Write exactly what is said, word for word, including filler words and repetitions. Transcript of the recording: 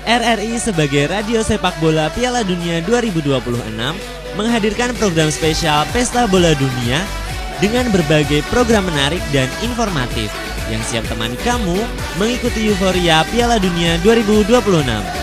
R R I sebagai radio sepak bola Piala Dunia dua ribu dua puluh enam menghadirkan program spesial Pesta Bola Dunia dengan berbagai program menarik dan informatif yang siap temani kamu mengikuti euforia Piala Dunia dua ribu dua puluh enam.